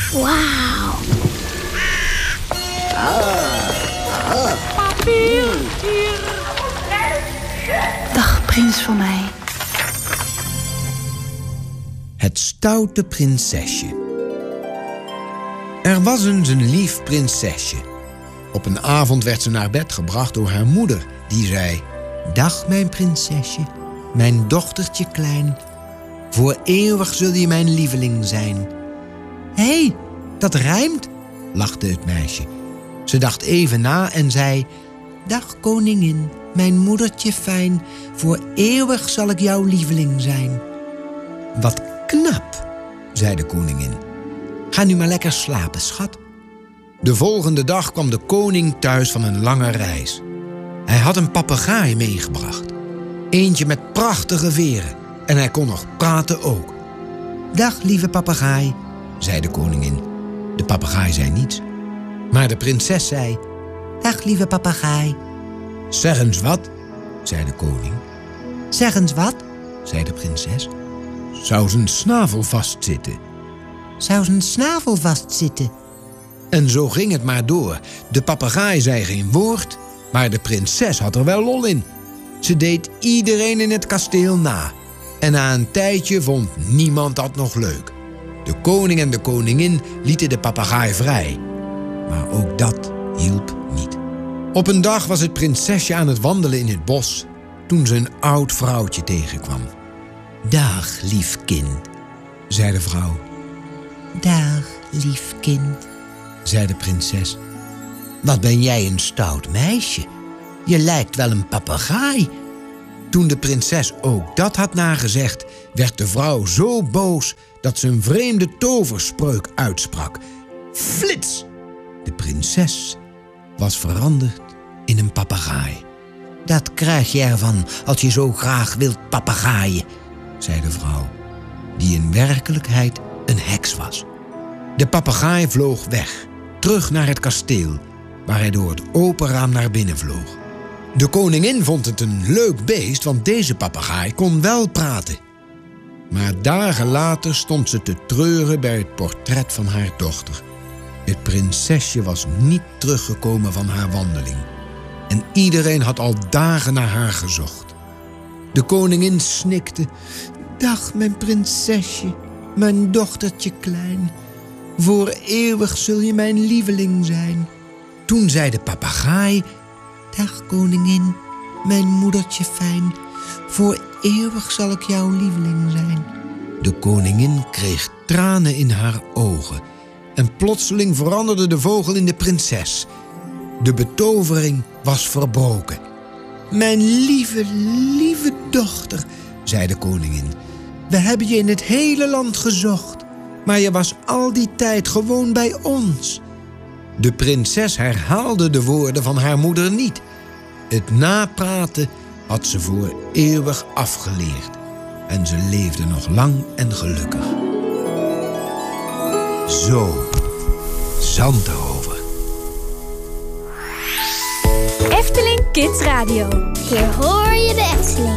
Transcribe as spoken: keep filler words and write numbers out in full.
Wauw. Papier, hier. Dag, prins van mij. Het stoute prinsesje. Er was eens een lief prinsesje. Op een avond werd ze naar bed gebracht door haar moeder, die zei: Dag, mijn prinsesje, mijn dochtertje klein. Voor eeuwig zul je mijn lieveling zijn. Hé, hey, dat rijmt, lachte het meisje. Ze dacht even na en zei: Dag, koningin, mijn moedertje fijn. Voor eeuwig zal ik jouw lieveling zijn. Wat knap, zei de koningin. Ga nu maar lekker slapen, schat. De volgende dag kwam de koning thuis van een lange reis. Hij had een papegaai meegebracht. Eentje met prachtige veren. En hij kon nog praten ook. Dag, lieve papegaai, zei de koningin. De papegaai zei niets. Maar de prinses zei: Dag, lieve papegaai. Zeg eens wat, zei de koning. Zeg eens wat, zei de prinses. Zou zijn snavel vastzitten? Zou zijn snavel vastzitten? En zo ging het maar door. De papegaai zei geen woord, maar de prinses had er wel lol in. Ze deed iedereen in het kasteel na. En na een tijdje vond niemand dat nog leuk. De koning en de koningin lieten de papegaai vrij. Maar ook dat hielp niet. Op een dag was het prinsesje aan het wandelen in het bos toen ze een oud vrouwtje tegenkwam. Dag, lief kind, zei de vrouw. Dag, lief kind, zei de prinses. Wat ben jij een stout meisje. Je lijkt wel een papegaai. Toen de prinses ook dat had nagezegd, werd de vrouw zo boos dat ze een vreemde toverspreuk uitsprak. Flits! De prinses was veranderd in een papegaai. Dat krijg je ervan als je zo graag wilt papegaaien, zei de vrouw, die in werkelijkheid een heks was. De papegaai vloog weg, terug naar het kasteel, waar hij door het open raam naar binnen vloog. De koningin vond het een leuk beest, want deze papegaai kon wel praten. Maar dagen later stond ze te treuren bij het portret van haar dochter. Het prinsesje was niet teruggekomen van haar wandeling. En iedereen had al dagen naar haar gezocht. De koningin snikte: Dag, mijn prinsesje, mijn dochtertje klein. Voor eeuwig zul je mijn lieveling zijn. Toen zei de papegaai: Dag, koningin, mijn moedertje fijn. Voor eeuwig zal ik jouw lieveling zijn. De koningin kreeg tranen in haar ogen. En plotseling veranderde de vogel in de prinses. De betovering was verbroken. Mijn lieve, lieve dochter, zei de koningin. We hebben je in het hele land gezocht. Maar je was al die tijd gewoon bij ons. De prinses herhaalde de woorden van haar moeder niet. Het napraten had ze voor eeuwig afgeleerd. En ze leefde nog lang en gelukkig. Zo, Zandrover. Efteling Kids Radio. Hier hoor je de Efteling.